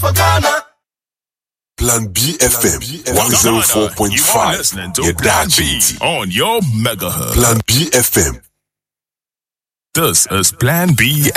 Plan B FM 104.5. Your dad on your megahertz. Plan B FM. This is Plan B